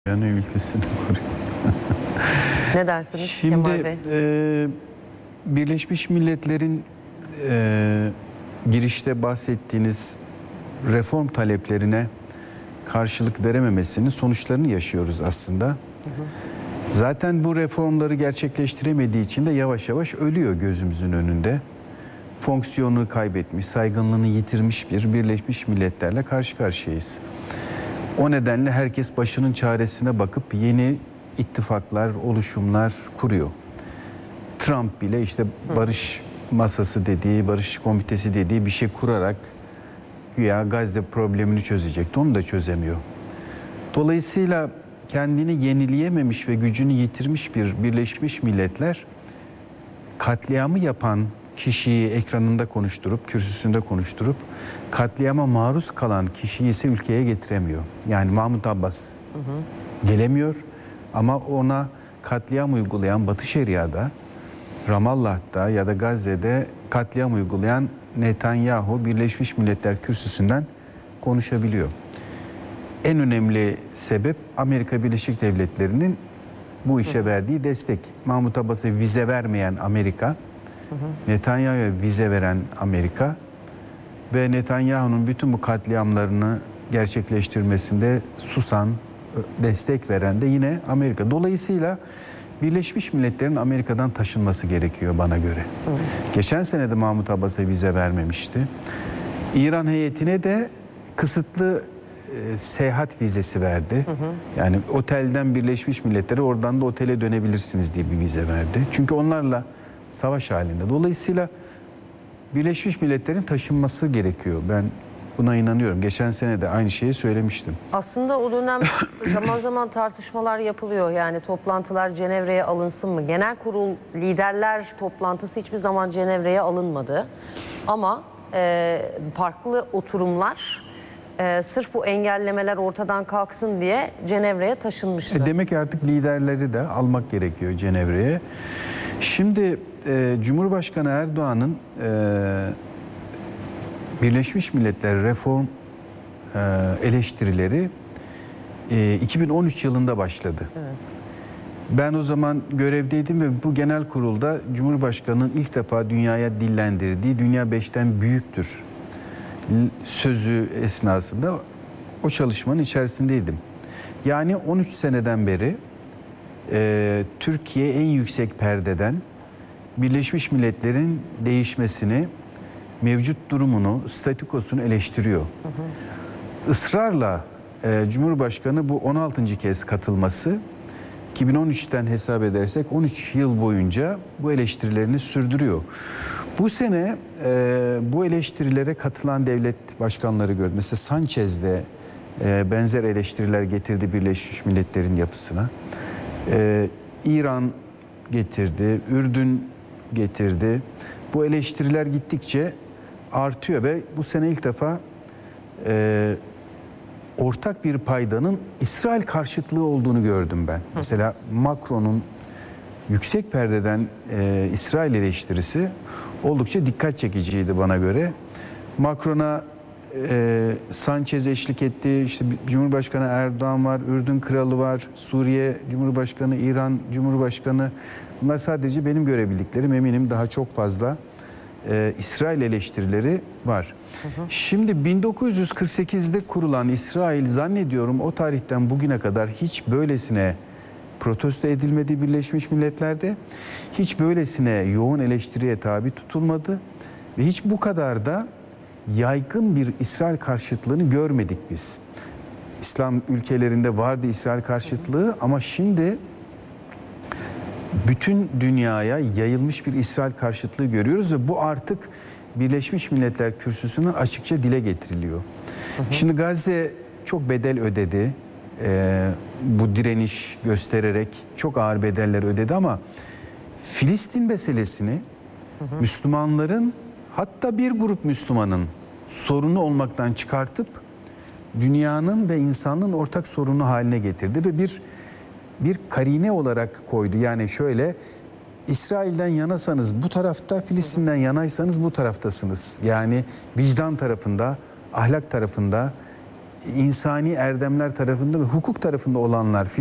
Yani ülkesini koruyor. Ne dersiniz Şimdi, Kemal Bey? Birleşmiş Milletler'in girişte bahsettiğiniz reform taleplerine karşılık verememesinin sonuçlarını yaşıyoruz aslında. Zaten bu reformları gerçekleştiremediği için de yavaş yavaş ölüyor gözümüzün önünde. Fonksiyonunu kaybetmiş, saygınlığını yitirmiş bir Birleşmiş Milletler'le karşı karşıyayız. O nedenle herkes başının çaresine bakıp yeni ittifaklar, oluşumlar kuruyor. Trump bile işte barış masası dediği, barış komitesi dediği bir şey kurarak güya Gazze problemini çözecekti. Onu da çözemiyor. Dolayısıyla kendini yenileyememiş ve gücünü yitirmiş bir Birleşmiş Milletler katliamı yapan kişiyi ekranında konuşturup, kürsüsünde konuşturup katliama maruz kalan kişiyi ise ülkeye getiremiyor. Yani Mahmut Abbas gelemiyor ama ona katliam uygulayan Batı Şeria'da, Ramallah'ta ya da Gazze'de katliam uygulayan Netanyahu Birleşmiş Milletler kürsüsünden konuşabiliyor. En önemli sebep Amerika Birleşik Devletleri'nin bu işe verdiği destek. Mahmut Abbas'a vize vermeyen Amerika, Netanyahu'ya vize veren Amerika ve Netanyahu'nun bütün bu katliamlarını gerçekleştirmesinde susan, destek veren de yine Amerika. Dolayısıyla Birleşmiş Milletler'in Amerika'dan taşınması gerekiyor bana göre. Geçen sene de Mahmut Abbas'a vize vermemişti. İran heyetine de kısıtlı seyahat vizesi verdi. Yani otelden Birleşmiş Milletler'e, oradan da otele dönebilirsiniz diye bir vize verdi. Çünkü onlarla savaş halinde. Dolayısıyla Birleşmiş Milletler'in taşınması gerekiyor. Ben buna inanıyorum. Geçen sene de aynı şeyi söylemiştim. Aslında o dönem zaman zaman tartışmalar yapılıyor. Yani toplantılar Cenevre'ye alınsın mı? Genel kurul liderler toplantısı hiçbir zaman Cenevre'ye alınmadı. Ama farklı oturumlar sırf bu engellemeler ortadan kalksın diye Cenevre'ye taşınmıştı. Demek ki artık liderleri de almak gerekiyor Cenevre'ye. Şimdi Cumhurbaşkanı Erdoğan'ın Birleşmiş Milletler reform eleştirileri 2013 yılında başladı. Evet. Ben o zaman görevdeydim ve bu genel kurulda Cumhurbaşkanı'nın ilk defa dünyaya dillendirdiği "Dünya 5'ten büyüktür" sözü esnasında o çalışmanın içerisindeydim. Yani 13 seneden beri Türkiye en yüksek perdeden Birleşmiş Milletler'in değişmesini, mevcut durumunu, statükosunu eleştiriyor. Israrla Cumhurbaşkanı bu 16. kez katılması, 2013'ten hesap edersek 13 yıl boyunca bu eleştirilerini sürdürüyor. Bu sene bu eleştirilere katılan devlet başkanları gördüm. Mesela Sanchez de benzer eleştiriler getirdi Birleşmiş Milletler'in yapısına. İran getirdi, Ürdün getirdi. Bu eleştiriler gittikçe artıyor ve bu sene ilk defa ortak bir paydanın İsrail karşıtlığı olduğunu gördüm ben. Mesela Macron'un yüksek perdeden İsrail eleştirisi oldukça dikkat çekiciydi bana göre. Macron'a Sanchez eşlik etti, işte Cumhurbaşkanı Erdoğan var, Ürdün Kralı var, Suriye Cumhurbaşkanı, İran Cumhurbaşkanı. Bunlar sadece benim görebildiklerim, eminim daha çok fazla İsrail eleştirileri var. Şimdi 1948'de kurulan İsrail, zannediyorum o tarihten bugüne kadar hiç böylesine protesto edilmedi Birleşmiş Milletler'de. Hiç böylesine yoğun eleştiriye tabi tutulmadı ve hiç bu kadar da yaygın bir İsrail karşıtlığını görmedik biz. İslam ülkelerinde vardı İsrail karşıtlığı ama şimdi bütün dünyaya yayılmış bir İsrail karşıtlığı görüyoruz ve bu artık Birleşmiş Milletler kürsüsüne açıkça dile getiriliyor. Şimdi Gazze çok bedel ödedi. Bu direniş göstererek çok ağır bedeller ödedi ama Filistin meselesini Müslümanların, hatta bir grup Müslümanın sorunu olmaktan çıkartıp dünyanın ve insanlığın ortak sorunu haline getirdi ve bir karine olarak koydu. Yani şöyle, İsrail'den yanasanız bu tarafta, Filistin'den yanaysanız bu taraftasınız. Yani vicdan tarafında, ahlak tarafında, insani erdemler tarafında ve hukuk tarafında olanlar